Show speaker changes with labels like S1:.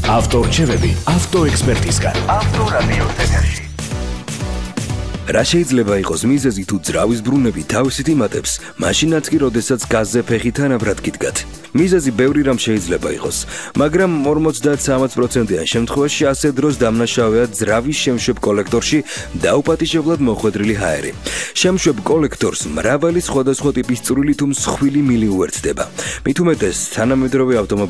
S1: ავტორჩევები ავტოექსპერტისგან.
S2: ავტორადიო ეთერში.
S3: რა შეიძლება იყოს მიზეზი თუ ძრავის ბრუნები თავისით იმატებს, მაშინაც კი როდესაც გაზზე ფეხი თანაბრად გიდგათ. მიზეზი ბევრი რამ შეიძლება იყოს, მაგრამ 50-60%-იან შემთხვევაში ასე დროს დამნაშავეა ძრავის შემშვებ კოლექტორში დაუპატიჟებლად მოხვედრილი ჰაერი. შემშვებ კოლექტორს მრავალი სხვადასხვა ტიპის წვრილი თუ მსხვილი მილი უერთდება. მით უმეტეს თანამედროვე ავტომობილების